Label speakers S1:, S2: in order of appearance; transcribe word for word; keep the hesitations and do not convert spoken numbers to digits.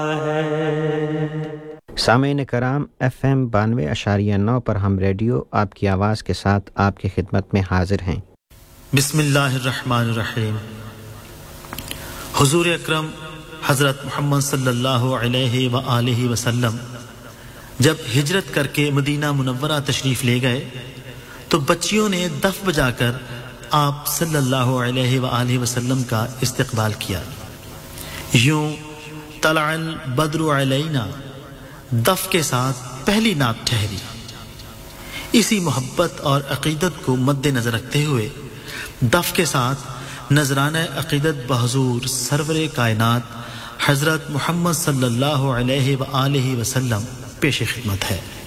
S1: सामीन कराम F M बानवे अशारिया नौ पर हम रेडियो आपकी आवाज़ के साथ आपकी खिदमत में हाजिर हैं।
S2: बिस्मिल्लाहिर्रहमानिर्रहीम। हुजूर अकरम हज़रत मोहम्मद सल्लल्लाहु अलैहि व आलिहि वसल्लम जब हिजरत करके मदीना मुनव्वरा तशरीफ़ ले गए तो बच्चियों ने दफ बजाकर आप सल्लल्लाहु अलैहि व आलिहि वसल्लम का इस्तकबाल किया। यूं तलअल बद्रु अलैना दफ के साथ पहली नात ठहरी। इसी मोहब्बत और अकीदत को मद्देनजर रखते हुए दफ के साथ नजराना अकीदत बहजूर सरवरे कायनात हजरत मोहम्मद सल्लल्लाहु अलैहि व आलिहि वसल्लम पेश खिदमत है।